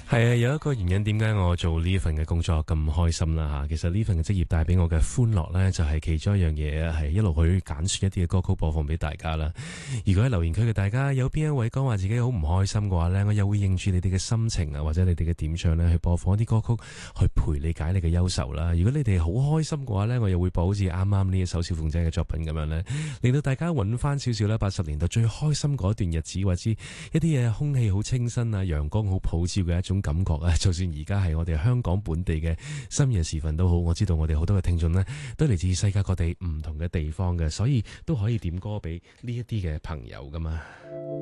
係啊，有一個原因點解我做呢份嘅工作咁開心啦吓。其實呢份嘅職業帶俾我嘅歡樂呢，就係其中一樣嘢係一路去揀選一啲嘅歌曲播放俾大家啦。如果喺留言區嘅大家有邊一位講話自己好唔開心嘅話呢，我又會應住你哋嘅心情啊，或者你哋嘅點唱呢，去播放一啲歌曲去陪你解你嘅憂愁啦。如果你哋好開心嘅話呢，我又會播好似啱啱呢一首小鳳姐嘅作品咁樣呢，令到大家揾翻少少啦80年代最開心嗰段日子，或者一啲嘢空氣好清新啊，陽光好普照嘅一種感覺啊。就算而家係我哋香港本地嘅深夜時分都好，我知道我哋好多嘅聽眾呢都嚟自世界各地唔同嘅地方嘅，所以都可以點歌俾呢一啲嘅朋友噶嘛。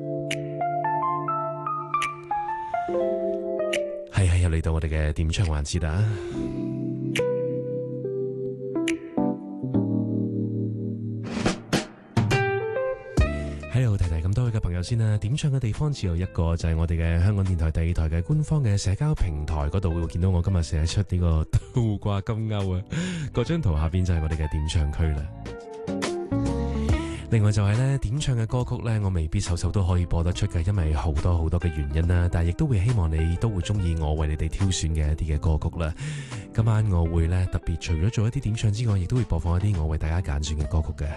係又嚟到我哋嘅點唱環節啦。喺度提提咁多位嘅朋友先啦，點唱嘅地方只有一個，就係我哋嘅香港電台第二台嘅官方嘅社交平台嗰度，會見到我今日寫出呢個倒掛金鈎啊，嗰張圖下邊就係我哋嘅點唱區啦。另外就係咧，點唱嘅歌曲咧，我未必首首都可以播得出嘅，因為好多好多嘅原因啦。但係亦都會希望你都會中意我為你哋挑選嘅一啲嘅歌曲啦。今晚我會咧特別除咗做一啲點唱之外，亦都會播放一啲我為大家揀選嘅歌曲嘅。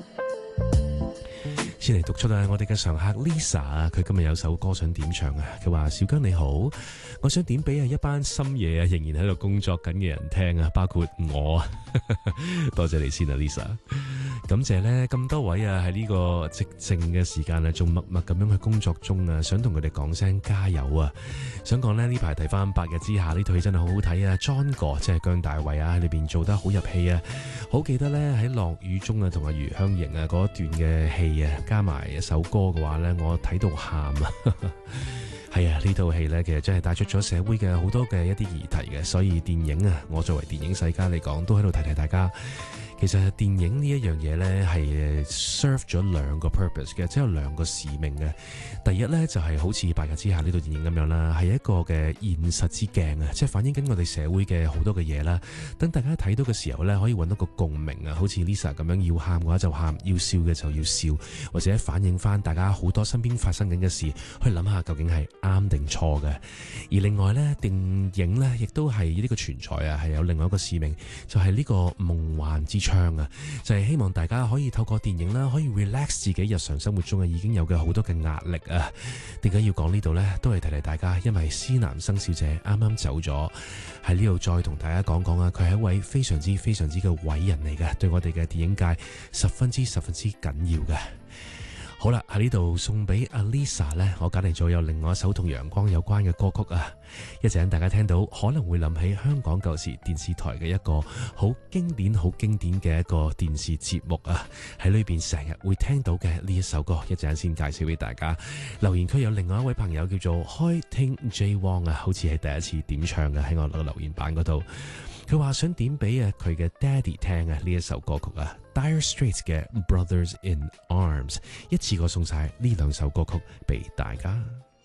先嚟讀出啊，我哋嘅常客 Lisa 啊，佢今日有首歌想點唱啊。佢話：小姜你好，我想點俾一班深夜仍然喺度工作緊嘅人聽啊，包括我啊。多謝你先啊 Lisa。感謝呢咁多位啊，喺呢個寂靜嘅時間啊，仲默默咁樣去工作中啊，想同佢哋講聲加油啊！想講呢排睇翻《白日之下》呢套戲真係好好睇啊 ，John 哥即係姜大衛啊喺裏邊做得好入戲啊，好記得呢，喺落雨中啊同阿余香凝啊嗰一段嘅戲啊，加埋一首歌嘅話呢，我睇到喊啊！係啊，呢套戲呢，其實真係帶出咗社會嘅好多嘅一啲議題嘅，所以電影啊，我作為電影世家嚟講，都喺度提提大家。其實電影呢一樣嘢呢，係 serve 咗兩個 purpose 嘅，即係有兩個使命嘅。第一呢，就係好似《白日之下》呢套電影咁樣啦，係一個嘅現實之鏡啊，即係反映緊我哋社會嘅好多嘅嘢啦。等大家睇到嘅時候呢，可以揾到個共鳴啊，好似 Lisa 咁樣，要喊嘅話就喊，要笑嘅就要笑，或者反映翻大家好多身邊發生緊嘅事，去諗下究竟係啱定錯嘅。而另外呢，電影呢，亦都係呢個存在啊，係有另外一個使命，就係呢個夢幻之唱啊，就係希望大家可以透過電影啦，可以 relax 自己日常生活中啊已經有嘅好多嘅壓力啊。點解要講呢度呢？都係提提大家，因為施南生小姐啱啱走咗，喺呢度再同大家講講啊，佢係一位非常之嘅偉人嚟嘅，對我哋嘅電影界十分之緊要嘅。好啦，喺呢度送俾阿 Lisa 呢，我揀嚟咗有另外一首同陽光有關嘅歌曲啊！一陣大家聽到可能會諗起香港舊時電視台嘅一個好經典嘅一個電視節目啊，喺裏邊成日會聽到嘅呢一首歌，一陣先介紹俾大家。留言區有另外一位朋友叫做開聽 J Wong 啊，好似係第一次點唱嘅，喺我個留言板嗰度。佢話想點俾佢嘅 Daddy 聽啊，呢一首歌曲啊 Dire Straits 嘅 Brothers in Arms， 一次過送晒呢兩首歌曲俾大家。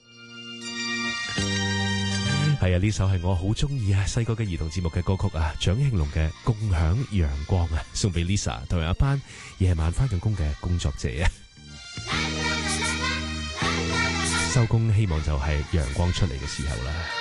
係啊，呢首係我好中意啊，細個嘅兒童節目嘅歌曲啊，蔣慶龍嘅共享陽光啊，送俾 Lisa 同埋一班夜晚返緊工嘅工作者啊。收工希望就係陽光出嚟嘅時候啦。